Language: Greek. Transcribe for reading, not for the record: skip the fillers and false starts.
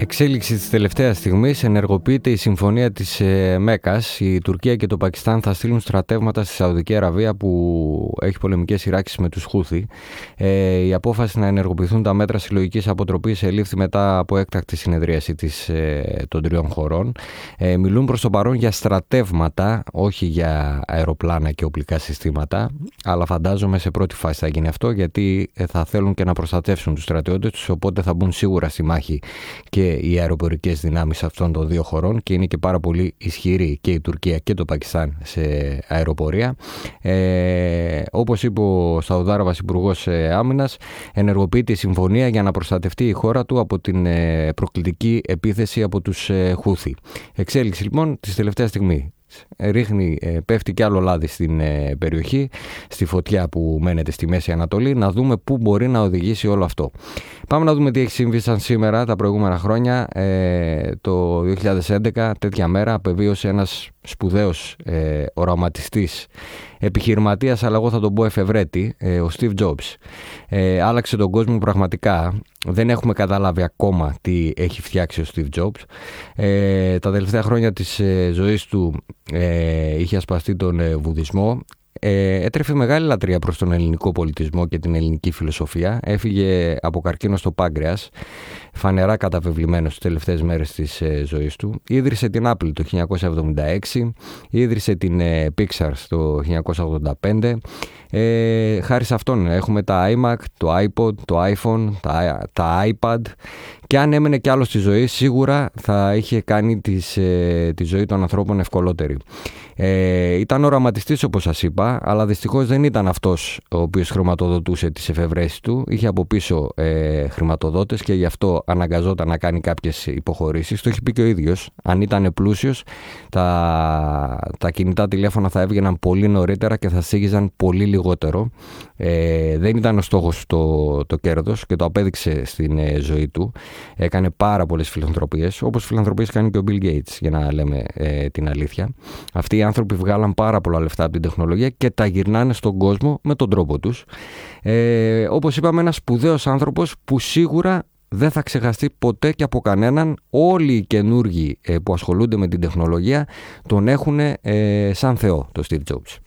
Εξέλιξη της τελευταίας στιγμής, ενεργοποιείται η συμφωνία της Μέκας. Η Τουρκία και το Πακιστάν θα στείλουν στρατεύματα στη Σαουδική Αραβία που έχει πολεμικές σειράξεις με τους Χούθι. Η απόφαση να ενεργοποιηθούν τα μέτρα συλλογικής αποτροπής ελήφθη μετά από έκτακτη συνεδρίαση των τριών χωρών. Μιλούν προς το παρόν για στρατεύματα, όχι για αεροπλάνα και οπλικά συστήματα, αλλά φαντάζομαι σε πρώτη φάση θα γίνει αυτό, γιατί θα θέλουν και να προστατεύσουν τους στρατιώτες τους, οπότε θα μπουν σίγουρα στη μάχη και οι αεροπορικές δυνάμεις αυτών των δύο χωρών, και είναι και πάρα πολύ ισχυρή και η Τουρκία και το Πακιστάν σε αεροπορία. Όπως είπε ο Σαουδάραβας Υπουργός Άμυνας, ενεργοποιείται η συμφωνία για να προστατευτεί η χώρα του από την προκλητική επίθεση από τους Χούθι. Εξέλιξη λοιπόν της τελευταίας στιγμή. Πέφτει και άλλο λάδι στην περιοχή, στη φωτιά που μένεται στη Μέση Ανατολή. Να δούμε πού μπορεί να οδηγήσει όλο αυτό. Πάμε να δούμε τι έχει συμβεί σαν σήμερα τα προηγούμενα χρόνια. Το 2011 τέτοια μέρα απεβίωσε ένας σπουδαίος οραματιστής, επιχειρηματίας, αλλά εγώ θα τον πω εφευρέτη, ο Steve Jobs. Άλλαξε τον κόσμο πραγματικά. Δεν έχουμε καταλάβει ακόμα τι έχει φτιάξει ο Steve Jobs. Τα τελευταία χρόνια της ζωής του είχε ασπαστεί τον βουδισμό. Έτρεφε μεγάλη λατρεία προς τον ελληνικό πολιτισμό και την ελληνική φιλοσοφία. Έφυγε από καρκίνο στο πάγκρεας, φανερά καταβεβλημένος στις τελευταίες μέρες της ζωής του. Ίδρυσε την Apple το 1976, ίδρυσε την Pixar το 1985. Χάρη σε αυτόν έχουμε τα iMac, το iPod, το iPhone, τα iPad, και αν έμενε κι άλλο στη ζωή σίγουρα θα είχε κάνει τη ζωή των ανθρώπων ευκολότερη. Ήταν οραματιστής, όπως σας είπα, αλλά δυστυχώς δεν ήταν αυτός ο οποίος χρηματοδοτούσε τις εφευρέσεις του. Είχε από πίσω χρηματοδότες και γι' αυτό αναγκαζόταν να κάνει κάποιες υποχωρήσεις. Το έχει πει και ο ίδιος. Αν ήταν πλούσιος, τα κινητά τηλέφωνα θα έβγαιναν πολύ νωρίτερα και θα στήγιζαν πολύ λιγότερο. Δεν ήταν ο στόχος το κέρδος και το απέδειξε στην ζωή του. Έκανε πάρα πολλές φιλανθρωπίες, όπως φιλανθρωπίες κάνει και ο Bill Gates, για να λέμε την αλήθεια. Αυτοί οι άνθρωποι βγάλαν πάρα πολλά λεφτά από την τεχνολογία και τα γυρνάνε στον κόσμο με τον τρόπο τους. Όπως είπαμε, ένας σπουδαίος άνθρωπος που σίγουρα δεν θα ξεχαστεί ποτέ και από κανέναν. Όλοι οι καινούργοι που ασχολούνται με την τεχνολογία τον έχουν σαν θεό, το Steve Jobs.